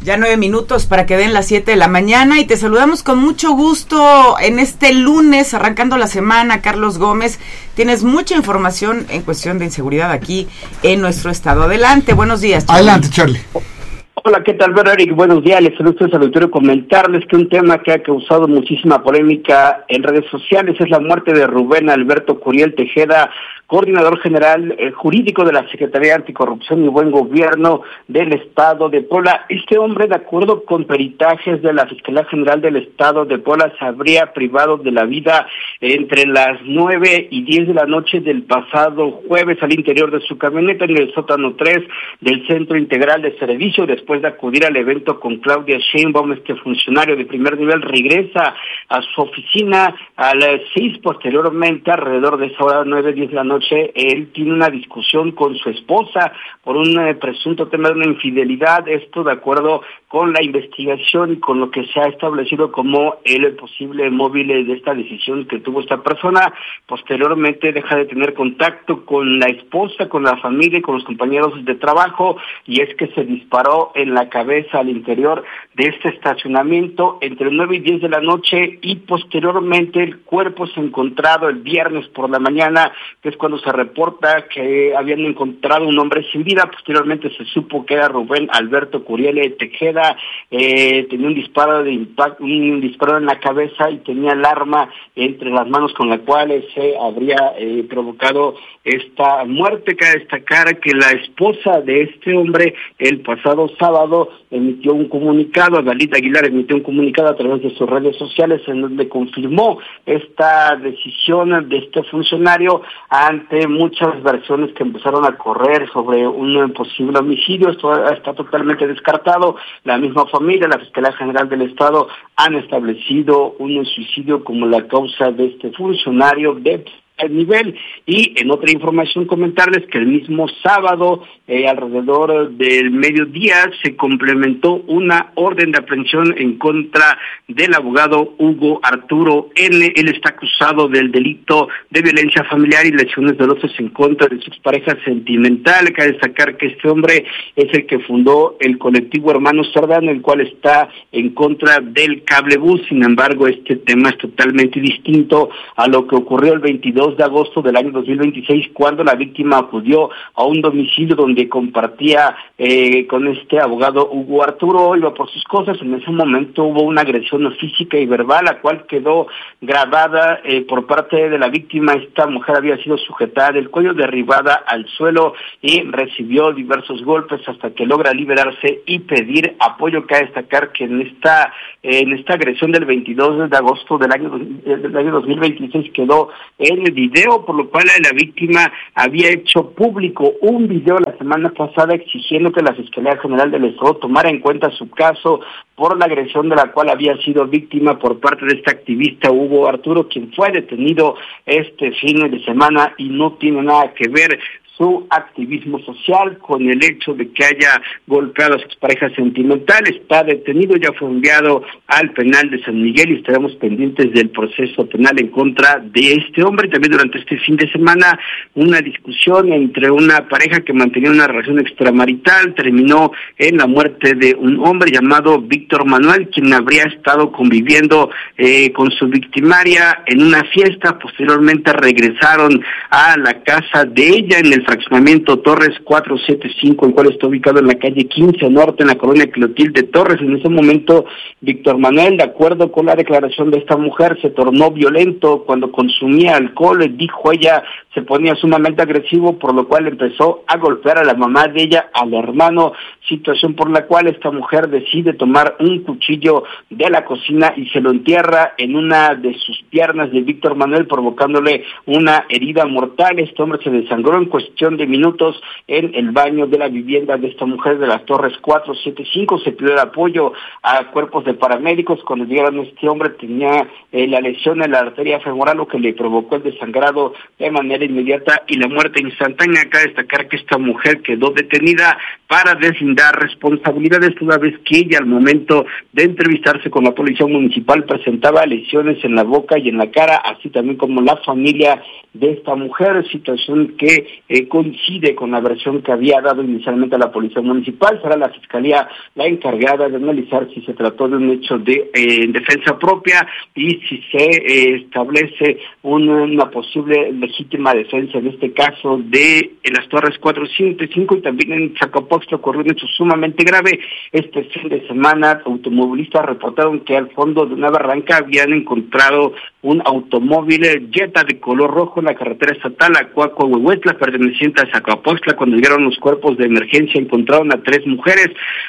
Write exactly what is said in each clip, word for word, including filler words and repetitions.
Ya nueve minutos para que den las siete de la mañana y te saludamos con mucho gusto en este lunes, arrancando la semana. Carlos Gómez, tienes mucha información en cuestión de inseguridad aquí en nuestro estado. Adelante, buenos días, Charlie. Adelante, Charlie. Hola, ¿qué tal, Eric? Buenos días, les saludo al auditorio. Comentarles que un tema que ha causado muchísima polémica en redes sociales es la muerte de Rubén Alberto Curiel Tejeda, coordinador general eh, jurídico de la Secretaría Anticorrupción y Buen Gobierno del Estado de Puebla. Este hombre, de acuerdo con peritajes de la Fiscalía General del Estado de Puebla, se habría privado de la vida entre las nueve y diez de la noche del pasado jueves al interior de su camioneta en el sótano tres del Centro Integral de Servicio. Después de acudir al evento con Claudia Sheinbaum, este funcionario de primer nivel regresa a su oficina a las seis, posteriormente, alrededor de esa hora, nueve, diez de la noche, él tiene una discusión con su esposa por un eh, presunto tema de una infidelidad, esto de acuerdo con la investigación y con lo que se ha establecido como el posible móvil de esta decisión que tuvo esta persona. Posteriormente deja de tener contacto con la esposa, con la familia y con los compañeros de trabajo, y es que se disparó en la cabeza al interior de este estacionamiento entre nueve y diez de la noche, y posteriormente el cuerpo se ha encontrado el viernes por la mañana, que es cuando se reporta que habían encontrado un hombre sin vida. Posteriormente se supo que era Rubén Alberto Curiel Tejeda, eh, tenía un disparo de impacto, un disparo en la cabeza y tenía el arma entre las manos con la cual se habría eh, provocado esta muerte. Cabe destacar que la esposa de este hombre el pasado sábado emitió un comunicado, Dalita Aguilar emitió un comunicado a través de sus redes sociales en donde confirmó esta decisión de este funcionario ante muchas versiones que empezaron a correr sobre un posible homicidio. Esto está totalmente descartado. La misma familia, la Fiscalía General del Estado han establecido un suicidio como la causa de este funcionario de el nivel. Y en otra información comentarles que el mismo sábado, eh, alrededor del mediodía, se complementó una orden de aprehensión en contra del abogado Hugo Arturo N. Él está acusado del delito de violencia familiar y lesiones dolosas en contra de su expareja sentimental. Cabe destacar que este hombre es el que fundó el colectivo Hermanos Cerdán, el cual está en contra del cablebús. Sin embargo, este tema es totalmente distinto a lo que ocurrió el veintidós de agosto del año dos mil veintiséis, cuando la víctima acudió a un domicilio donde compartía eh, con este abogado Hugo Arturo, iba por sus cosas. En ese momento hubo una agresión física y verbal, la cual quedó grabada eh, por parte de la víctima. Esta mujer había sido sujetada del cuello, derribada al suelo y recibió diversos golpes hasta que logra liberarse y pedir apoyo. Cabe destacar que en esta eh, en esta agresión del veintidós de agosto del año del año dos mil veintiséis quedó en el video, por lo cual la víctima había hecho público un video la semana pasada exigiendo que la Fiscalía General del Estado tomara en cuenta su caso por la agresión de la cual había sido víctima por parte de este activista Hugo Arturo, quien fue detenido este fin de semana, y no tiene nada que ver su activismo social con el hecho de que haya golpeado a su expareja sentimental. Está detenido, ya fue enviado al penal de San Miguel y estaremos pendientes del proceso penal en contra de este hombre. También durante este fin de semana, una discusión entre una pareja que mantenía una relación extramarital terminó en la muerte de un hombre llamado Víctor Manuel, quien habría estado conviviendo eh, con su victimaria en una fiesta. Posteriormente regresaron a la casa de ella en el fraccionamiento Torres cuatrocientos setenta y cinco, el cual está ubicado en la calle quince Norte, en la colonia Clotilde Torres. En ese momento, Víctor Manuel, de acuerdo con la declaración de esta mujer, se tornó violento cuando consumía alcohol. Dijo ella, se ponía sumamente agresivo, por lo cual empezó a golpear a la mamá de ella, al hermano, situación por la cual esta mujer decide tomar un cuchillo de la cocina y se lo entierra en una de sus piernas de Víctor Manuel, provocándole una herida mortal. Este hombre se desangró en cuestión de minutos en el baño de la vivienda de esta mujer de las Torres cuatrocientos setenta y cinco. Se pidió el apoyo a cuerpos de paramédicos. Cuando llegaron, este hombre tenía eh, la lesión en la arteria femoral, lo que le provocó el desangrado de manera inmediata y la muerte instantánea. Acá destacar que esta mujer quedó detenida para deslindar responsabilidades, toda vez que ella, al momento de entrevistarse con la policía municipal, presentaba lesiones en la boca y en la cara, así también como la familia de esta mujer, situación que eh, eh, coincide con la versión que había dado inicialmente a la Policía Municipal. Será la Fiscalía la encargada de analizar si se trató de un hecho de eh, defensa propia y si se eh, establece una, una posible legítima defensa, en este caso de en las Torres cuatro cinco y también en Zacapoxtla ocurrió un hecho sumamente grave. Este fin de semana, automovilistas reportaron que al fondo de una barranca habían encontrado un automóvil Jetta de color rojo en la carretera estatal Acuaco-Huehuetla, perteneciente a Zacapoxtla. Cuando llegaron los cuerpos de emergencia, encontraron a tres mujeres,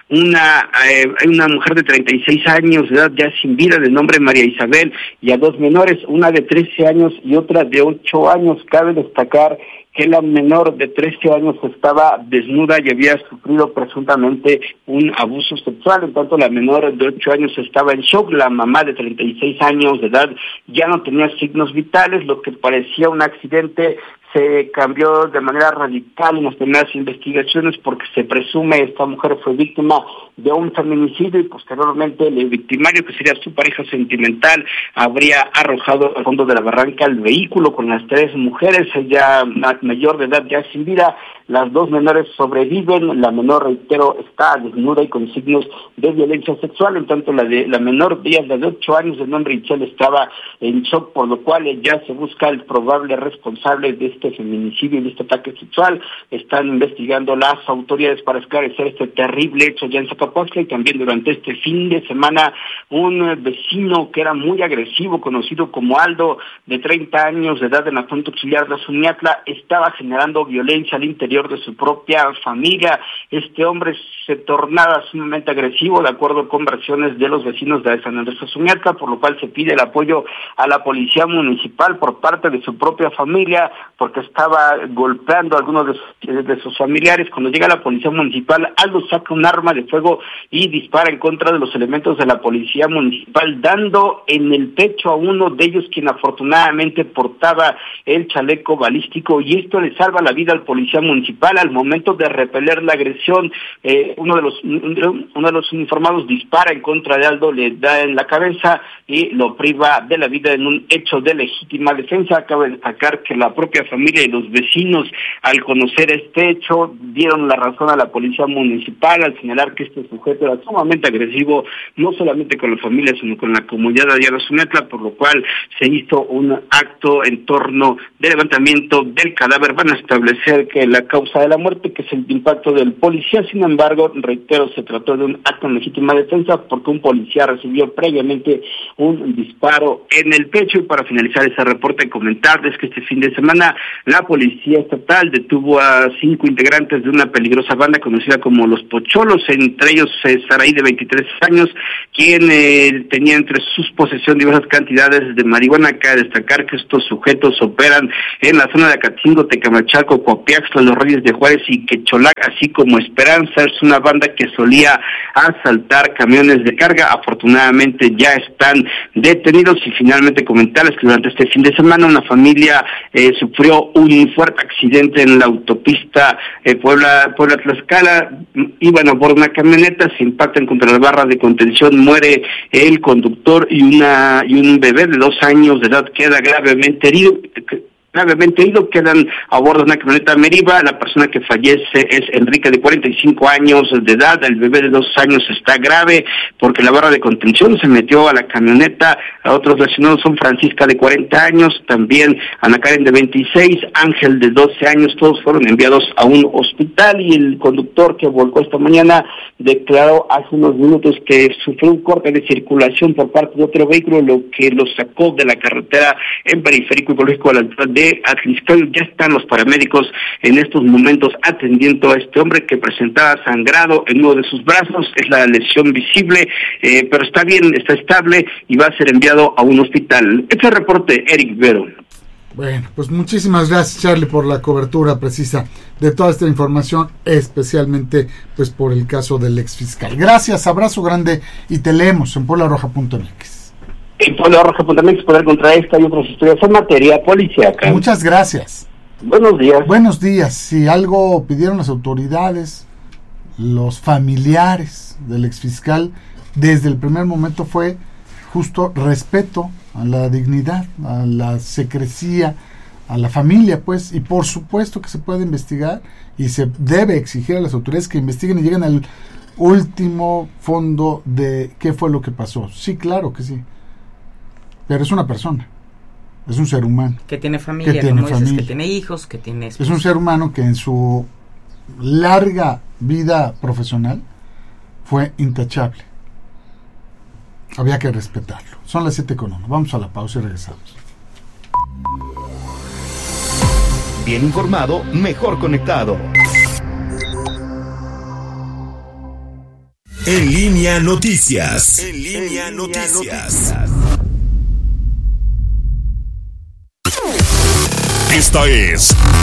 una eh, una mujer de treinta y seis años de edad ya sin vida, de nombre María Isabel, y a dos menores, una de trece años y otra de ocho años. Cabe destacar que la menor de trece años estaba desnuda y había sufrido presuntamente un abuso sexual, en tanto la menor de ocho años estaba en shock. La mamá de treinta y seis años de edad ya no tenía signos vitales, lo que parecía un accidente se cambió de manera radical en las primeras investigaciones porque se presume esta mujer fue víctima de un feminicidio y posteriormente el victimario, que sería su pareja sentimental, habría arrojado al fondo de la barranca el vehículo con las tres mujeres, ella mayor de edad ya sin vida. Las dos menores sobreviven, la menor, reitero, está desnuda y con signos de violencia sexual, en tanto la de la menor de ellas, la de ocho años, de nombre Itzel, estaba en shock, por lo cual ya se busca el probable responsable de este feminicidio y de este ataque sexual. Están investigando las autoridades para esclarecer este terrible hecho ya en Zacapoxtla. Y también durante este fin de semana un vecino que era muy agresivo, conocido como Aldo, de treinta años de edad, en la Junta Auxiliar de Azuñatla, estaba generando violencia al interior de su propia familia. Este hombre se tornaba sumamente agresivo, de acuerdo con versiones de los vecinos de San Andrés Azuñatla, por lo cual se pide el apoyo a la Policía Municipal por parte de su propia familia, porque estaba golpeando a algunos de sus, de sus familiares. Cuando llega la Policía Municipal, Aldo saca un arma de fuego y dispara en contra de los elementos de la Policía Municipal, dando en el pecho a uno de ellos, quien afortunadamente portaba el chaleco balístico, y esto le salva la vida al policía municipal. Al momento de repeler la agresión, eh, uno de los uno de los uniformados dispara en contra de Aldo, le da en la cabeza y lo priva de la vida en un hecho de legítima defensa. Acaba de destacar que la propia familia y los vecinos, al conocer este hecho, dieron la razón a la Policía Municipal al señalar que este sujeto era sumamente agresivo, no solamente con la familia, sino con la comunidad de Azuñatla, por lo cual se hizo un acto en torno del levantamiento del cadáver. Van a establecer que la causa de la muerte, que es el impacto del policía. Sin embargo, reitero, se trató de un acto en legítima defensa porque un policía recibió previamente un disparo en el pecho. Y para finalizar ese reporte, comentarles que este fin de semana la Policía Estatal detuvo a cinco integrantes de una peligrosa banda conocida como Los Pocholos, entre ellos eh, Saraí, de veintitrés años, quien eh, tenía entre sus posesión diversas cantidades de marihuana. Cabe destacar que estos sujetos operan en la zona de Acatingo, Tecamachalco, Coapiaxtla, Los Reyes de Juárez y Quecholac, así como Esperanza. Es una banda que solía asaltar camiones de carga. Afortunadamente ya están detenidos. Y finalmente comentarles que durante este fin de semana una familia eh, sufrió un fuerte accidente en la autopista eh, Puebla Puebla Tlaxcala. Iban a bordo de una camioneta, se impactan contra la barra de contención, muere el conductor y una y un bebé de dos años de edad queda gravemente herido. gravemente herido, quedan a bordo de una camioneta Meriva. La persona que fallece es Enrique, de cuarenta y cinco años de edad. El bebé de dos años está grave porque la barra de contención se metió a la camioneta. A otros lesionados son Francisca, de cuarenta años, también Ana Karen, de veintiséis, Ángel, de doce años. Todos fueron enviados a un hospital, y el conductor que volcó esta mañana declaró hace unos minutos que sufrió un corte de circulación por parte de otro vehículo, lo que lo sacó de la carretera en Periférico Ecológico a la altura de Atlixcal. Ya están los paramédicos en estos momentos atendiendo a este hombre que presentaba sangrado en uno de sus brazos. Es la lesión visible, eh, pero está bien, está estable y va a ser enviado a un hospital. Este reporte, Eric Vero. Bueno, pues muchísimas gracias, Charlie, por la cobertura precisa de toda esta información, especialmente pues por el caso del exfiscal. Gracias, abrazo grande, y te leemos en puebla roja punto m x. En puebla roja punto m x poder contra esta y otras historias en materia policíaca. Muchas gracias. Buenos días. Buenos días. Si algo pidieron las autoridades, los familiares del exfiscal, desde el primer momento fue justo respeto a la dignidad, a la secrecía a la familia, pues, y por supuesto que se puede investigar y se debe exigir a las autoridades que investiguen y lleguen al último fondo de qué fue lo que pasó. Sí, claro que sí, pero es una persona, es un ser humano que tiene familia, que tiene, como dices, familia. Que tiene hijos, que tiene esposa. Es un ser humano que en su larga vida profesional fue intachable. Había que respetarlo. Son las siete con uno. Vamos a la pausa y regresamos. Bien informado, mejor conectado. En línea noticias. En línea noticias. Esta es